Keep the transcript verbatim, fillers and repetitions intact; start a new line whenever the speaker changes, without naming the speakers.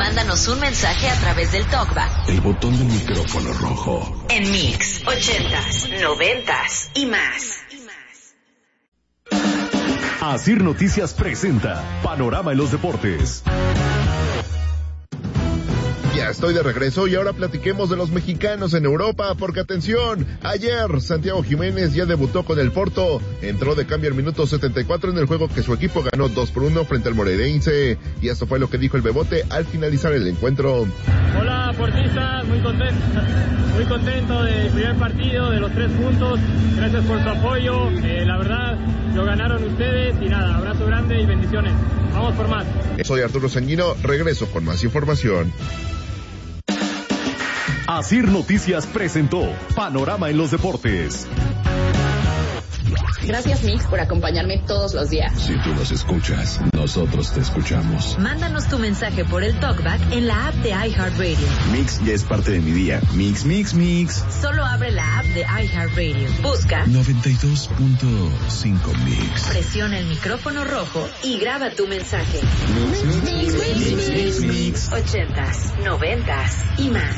mándanos un mensaje a través del TalkBack.
El botón del micrófono rojo.
En Mix, ochentas, noventas y más.
Asir Noticias presenta Panorama en los Deportes.
Ya estoy de regreso y ahora platiquemos de los mexicanos en Europa, porque atención, ayer Santiago Jiménez ya debutó con el Porto, entró de cambio al minuto setenta y cuatro en el juego que su equipo ganó dos por uno frente al Moreirense, y esto fue lo que dijo el Bebote al finalizar el encuentro.
Hola portistas, muy contento, muy contento del primer partido, de los tres puntos, gracias por su apoyo, eh, la verdad lo ganaron ustedes y nada, abrazo grande y bendiciones, vamos por más.
Soy Arturo Sanguino, regreso con más información.
Asir Noticias presentó Panorama en los Deportes.
Gracias, Mix, por acompañarme todos los días.
Si tú nos escuchas, nosotros te escuchamos.
Mándanos tu mensaje por el TalkBack en la app de iHeartRadio.
Mix ya es parte de mi día. Mix, mix, mix.
Solo abre la app de iHeartRadio. Busca
noventa y dos punto cinco Mix.
Presiona el micrófono rojo y graba tu mensaje.
Mix, mix, mix, mix, mix, mix.
Ochentas, noventas y más.